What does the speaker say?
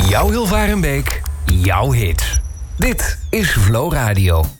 Jouw Hilvarenbeek, jouw hit. Dit is Flow Radio.